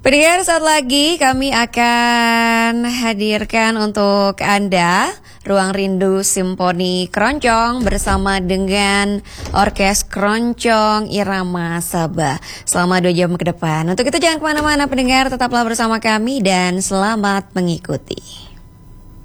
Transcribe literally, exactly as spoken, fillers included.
Pendengar, saat lagi kami akan hadirkan untuk Anda Ruang Rindu Simfoni Keroncong bersama dengan Orkes Keroncong Irama Sabah selama dua jam ke depan. Untuk itu jangan kemana-mana pendengar, tetaplah bersama kami dan selamat mengikuti.